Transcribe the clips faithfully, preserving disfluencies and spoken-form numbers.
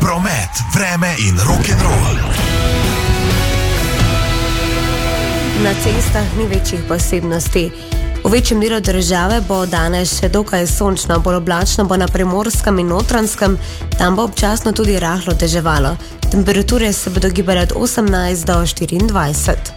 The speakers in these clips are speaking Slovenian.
promet, vreme in rock'n'roll. Na cestah ni večjih posebnosti. V večjem delu države bo danes še dokaj sončno, bolj oblačno bo na Primorskem in Notranjskem, tam bo občasno tudi rahlo deževalo. Temperature se bodo gibale od osemnajst do štiriindvajset.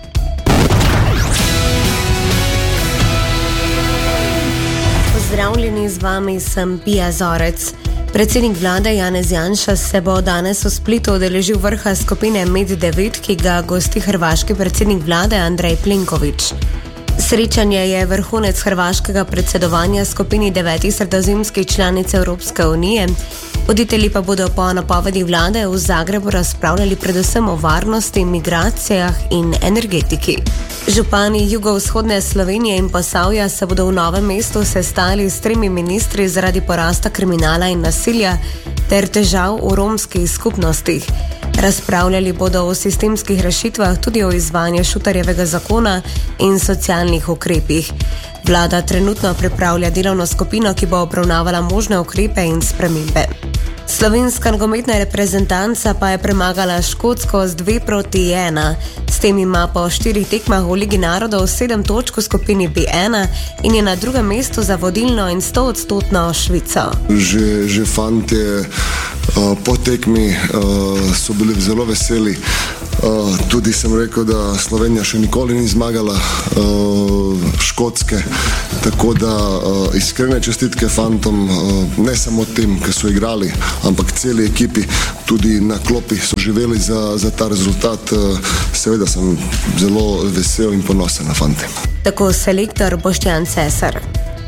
Pozdravljeni, z vami sem Pija Zorec. Predsednik vlade Janez Janša se bo danes v Splitu udeležil vrha skupine Med devet, ki ga gosti hrvaški predsednik vlade Andrej Plenković. Srečanje je vrhunec hrvaškega predsedovanja skupini devetih sredozemskih članic Evropske unije. Voditelji pa bodo po napovedi vlade v Zagrebu razpravljali predvsem o varnosti, migracijah in energetiki. Župani jugovzhodne Slovenije in Posavja se bodo v Novem mestu sestali s tremi ministri zaradi porasta kriminala in nasilja ter težav v romskih skupnostih. Razpravljali bodo o sistemskih rešitvah, tudi o izvajanju Šutarjevega zakona in socialnih ukrepih. Vlada trenutno pripravlja delovno skupino, ki bo obravnavala možne ukrepe in spremembe. Slovenska nogometna reprezentanca pa je premagala Škotsko z dve proti ena. S tem ima po štirih tekmah v Ligi narodov sedem točk v skupini B ena in je na drugem mestu za vodilno in stoodstotno Švico. Že, že fantje uh, po tekmi uh, so bili zelo veseli. Uh, tudi sem rekel, da Slovenija še nikoli ni zmagala uh, Škotske, tako da uh, iskrene čestitke fantom, uh, ne samo tem, ki so igrali, ampak celi ekipi, tudi na klopi so živeli za, za ta rezultat. Uh, seveda sem zelo vesel in ponosen na fante. Tako selektor Boštjan Cesar.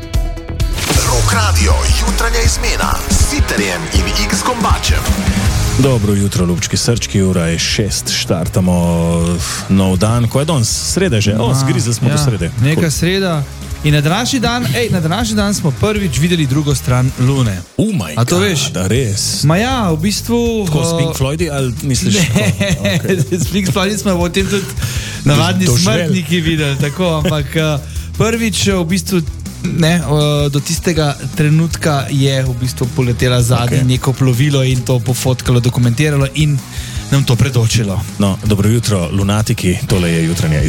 Rock Radio, jutranja izmena s Siterjem in X Kombačem. Dobro jutro, ljubčki srčki, ura je šest, štartamo nov dan. Ko je danes? Srede že? O, zgrize smo ja, do srede. Neka cool. Sreda. In na današnji dan, ej, na današnji dan smo prvič videli drugo stran Lune. Oh my A to God, veš? Da res. Ma ja, v bistvu... Tako s Pink Floydi, ali misliš? Ne, okay. S Pink Floydi smo v tem tudi navadni smrtniki videli, tako, ampak prvič v bistvu ne, do tistega trenutka je v bistvu poletela zadnje okay. neko plovilo in to pofotkalo, dokumentiralo in nam to predočilo. No, dobro jutro, lunatiki, tole je jutranja izmena.